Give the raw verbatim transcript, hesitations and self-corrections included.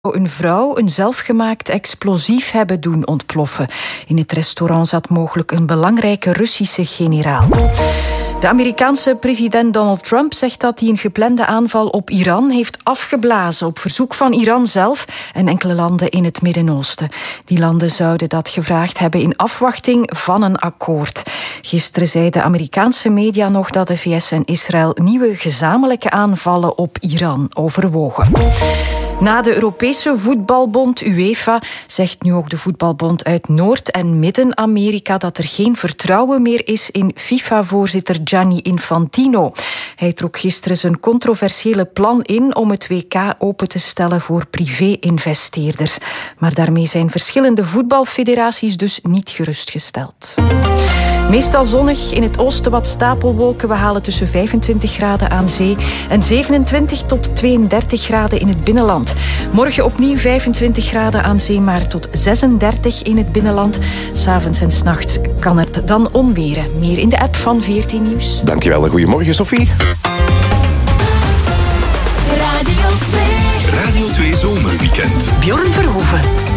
Een vrouw een zelfgemaakt explosief hebben doen ontploffen. In het restaurant zat mogelijk een belangrijke Russische generaal. De Amerikaanse president Donald Trump zegt dat hij een geplande aanval op Iran heeft afgeblazen op verzoek van Iran zelf en enkele landen in het Midden-Oosten. Die landen zouden dat gevraagd hebben in afwachting van een akkoord. Gisteren zeiden Amerikaanse media nog dat de V S en Israël nieuwe gezamenlijke aanvallen op Iran overwogen. Na de Europese voetbalbond UEFA zegt nu ook de voetbalbond uit Noord- en Midden-Amerika dat er geen vertrouwen meer is in FIFA-voorzitter Gianni Infantino. Hij trok gisteren zijn controversiële plan in om het W K open te stellen voor privé-investeerders. Maar daarmee zijn verschillende voetbalfederaties dus niet gerustgesteld. Meestal zonnig, in het oosten wat stapelwolken. We halen tussen vijfentwintig graden aan zee en zevenentwintig tot tweeëndertig graden in het binnenland. Morgen opnieuw vijfentwintig graden aan zee, maar tot zesendertig in het binnenland. 'S Avonds en 's nachts kan het dan onweren. Meer in de app van V R T Nieuws. Dankjewel en goedemorgen, Sophie. Radio twee. Radio twee Zomerweekend. Bjorn Verhoeven.